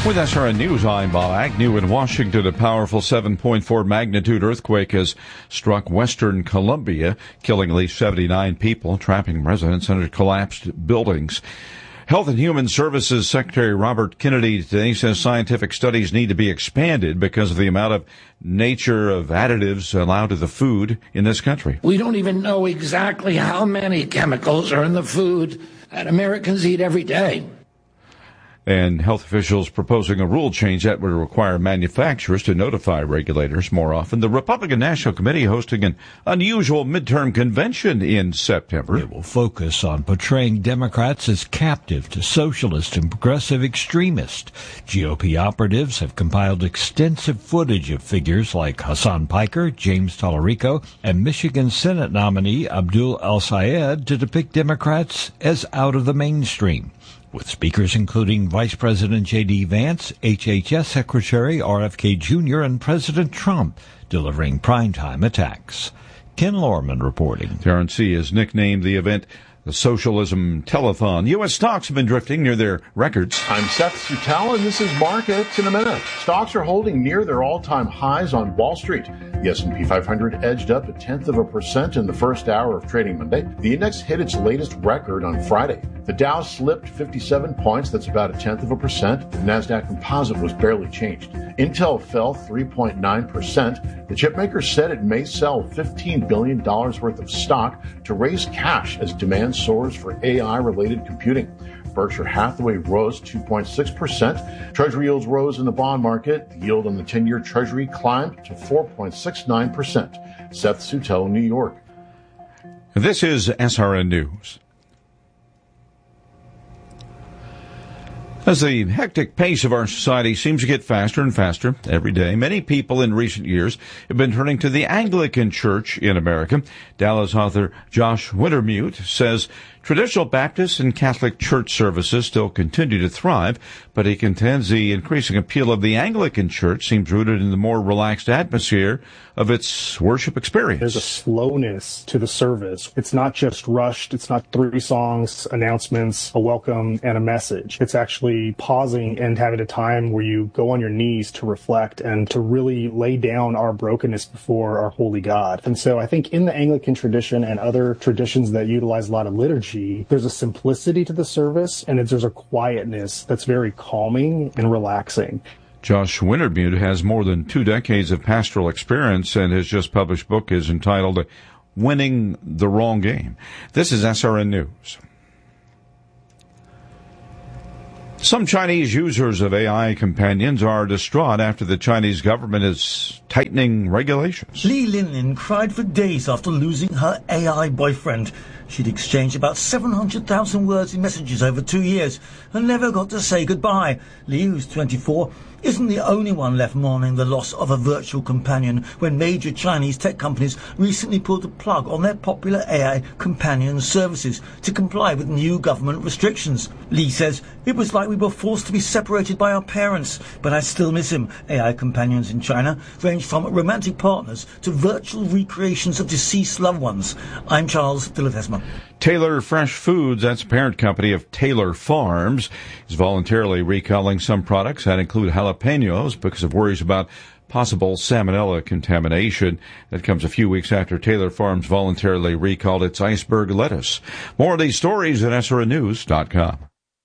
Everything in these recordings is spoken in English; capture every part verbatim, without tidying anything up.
With S R N News, I'm Bob Agnew. In Washington, a powerful seven point four magnitude earthquake has struck western Colombia, killing at least seventy-nine people, trapping residents under collapsed buildings. Health and Human Services Secretary Robert Kennedy today says scientific studies need to be expanded because of the amount of nature of additives allowed to the food in this country. We don't even know exactly how many chemicals are in the food that Americans eat every day. And health officials proposing a rule change that would require manufacturers to notify regulators more often. The Republican National Committee hosting an unusual midterm convention in September. It will focus on portraying Democrats as captive to socialist and progressive extremists. G O P operatives have compiled extensive footage of figures like Hassan Piker, James Tallarico, and Michigan Senate nominee Abdul El-Sayed to depict Democrats as out of the mainstream, with speakers including Vice President J D. Vance, H H S Secretary R F K Junior, and President Trump delivering primetime attacks. Ken Lorman reporting. Terrence C. has nicknamed the event the Socialism Telethon. U S stocks have been drifting near their records. I'm Seth Sutell, and this is Markets in a Minute. Stocks are holding near their all-time highs on Wall Street. The S and P five hundred edged up a tenth of a percent in the first hour of trading Monday. The index hit its latest record on Friday. The Dow slipped fifty-seven points, that's about a tenth of a percent. The NASDAQ Composite was barely changed. Intel fell three point nine percent. The chipmaker said it may sell fifteen billion dollars worth of stock to raise cash as demand soars for A I-related computing. Berkshire Hathaway rose two point six percent. Treasury yields rose in the bond market. The yield on the ten-year Treasury climbed to four point six nine percent. Seth Sutell, New York. This is S R N News. As the hectic pace of our society seems to get faster and faster every day, many people in recent years have been turning to the Anglican Church in America. Dallas author Josh Wintermute says traditional Baptist and Catholic church services still continue to thrive, but he contends the increasing appeal of the Anglican Church seems rooted in the more relaxed atmosphere of its worship experience. There's a slowness to the service. It's not just rushed. It's not three songs, announcements, a welcome, and a message. It's actually pausing and having a time where you go on your knees to reflect and to really lay down our brokenness before our holy God. And so I think in the Anglican tradition and other traditions that utilize a lot of liturgy, there's a simplicity to the service, and there's a quietness that's very calming and relaxing. Josh Wintermute has more than two decades of pastoral experience, and his just published book is entitled Winning the Wrong Game. This is S R N News. Some Chinese users of A I companions are distraught after the Chinese government is tightening regulations. Li Linlin cried for days after losing her A I boyfriend. She'd exchanged about seven hundred thousand words in messages over two years and never got to say goodbye. Li, who's twenty-four, isn't the only one left mourning the loss of a virtual companion when major Chinese tech companies recently pulled the plug on their popular A I companion services to comply with new government restrictions. Li says, "It was like we were forced to be separated by our parents, but I still miss him." A I companions in China range from romantic partners to virtual recreations of deceased loved ones. I'm Charles Dillevesma. Taylor Fresh Foods, that's a parent company of Taylor Farms, is voluntarily recalling some products that include jalapenos because of worries about possible salmonella contamination. That comes a few weeks after Taylor Farms voluntarily recalled its iceberg lettuce. More of these stories at S R N news dot com.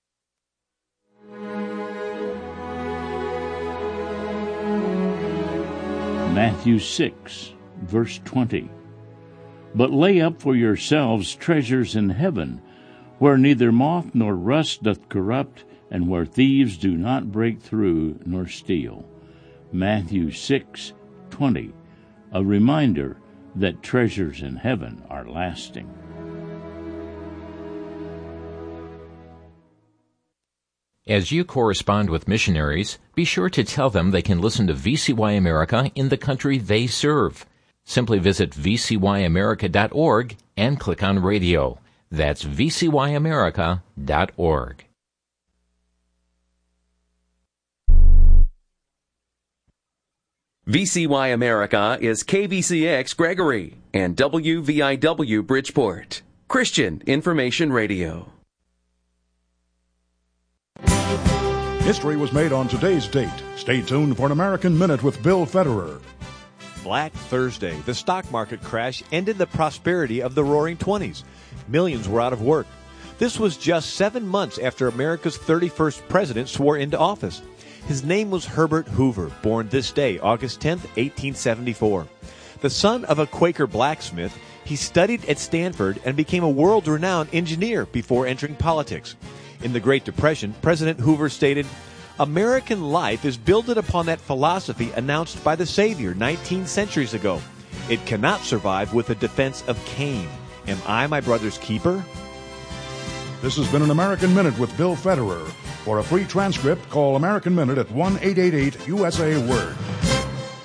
Matthew six, verse twenty. But lay up for yourselves treasures in heaven, where neither moth nor rust doth corrupt, and where thieves do not break through nor steal. Matthew six twenty, a reminder that treasures in heaven are lasting. As you correspond with missionaries, be sure to tell them they can listen to V C Y America in the country they serve. Simply visit V C Y America dot org and click on radio. That's V C Y America dot org. V C Y America is K V C X Gregory and W V I W Bridgeport, Christian Information Radio. History was made on today's date. Stay tuned for an American Minute with Bill Federer. Black Thursday, the stock market crash ended the prosperity of the Roaring Twenties. Millions were out of work. This was just seven months after America's thirty-first president swore into office. His name was Herbert Hoover, born this day, August tenth, eighteen seventy-four. The son of a Quaker blacksmith, he studied at Stanford and became a world-renowned engineer before entering politics. In the Great Depression, President Hoover stated, "American life is builded upon that philosophy announced by the Savior nineteen centuries ago. It cannot survive with the defense of Cain. Am I my brother's keeper?" This has been an American Minute with Bill Federer. For a free transcript, call American Minute at one eight eight eight U S A Word.